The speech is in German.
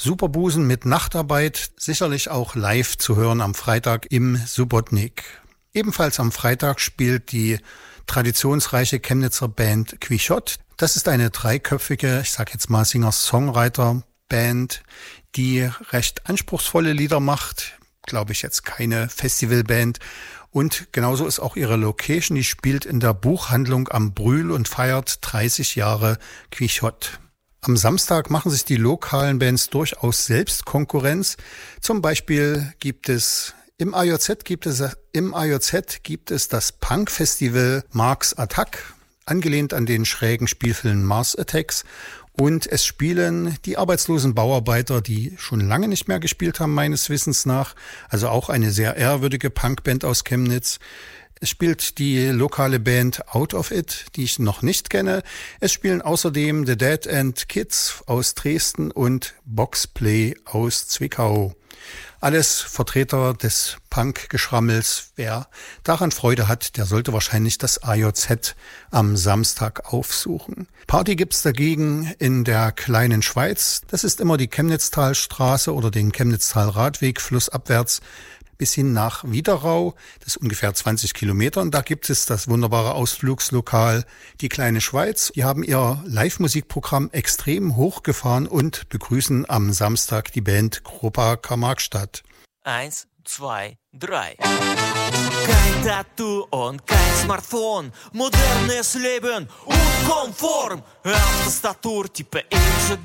Superbusen mit Nachtarbeit, sicherlich auch live zu hören am Freitag im Subotnik. Ebenfalls am Freitag spielt die traditionsreiche Chemnitzer Band Quichotte. Das ist eine dreiköpfige, ich sag jetzt mal Singer-Songwriter-Band, die recht anspruchsvolle Lieder macht. Glaube ich jetzt keine Festivalband. Und genauso ist auch ihre Location. Die spielt in der Buchhandlung am Brühl und feiert 30 Jahre Quichotte. Am Samstag machen sich die lokalen Bands durchaus selbst Konkurrenz. Zum Beispiel gibt es im AJZ gibt es das Punk-Festival Mars Attack, angelehnt an den schrägen Spielfilm Mars Attacks. Und es spielen die arbeitslosen Bauarbeiter, die schon lange nicht mehr gespielt haben, meines Wissens nach. Also auch eine sehr ehrwürdige Punkband aus Chemnitz. Es spielt die lokale Band Out of It, die ich noch nicht kenne. Es spielen außerdem The Dead End Kids aus Dresden und Boxplay aus Zwickau. Alles Vertreter des Punk-Geschrammels. Wer daran Freude hat, der sollte wahrscheinlich das AJZ am Samstag aufsuchen. Party gibt's dagegen in der kleinen Schweiz. Das ist immer die Chemnitztalstraße oder den Chemnitztal-Radweg flussabwärts bis hin nach Wiederau. Das ist ungefähr 20 Kilometer. Und da gibt es das wunderbare Ausflugslokal Die Kleine Schweiz. Die haben ihr Live-Musikprogramm extrem hochgefahren und begrüßen am Samstag die Band Gruppa Karl-Marx-Stadt. 1, 2, 3. Kein Tattoo und kein Smartphone, modernes Leben und Komfort. Auf Tastatur tippe ich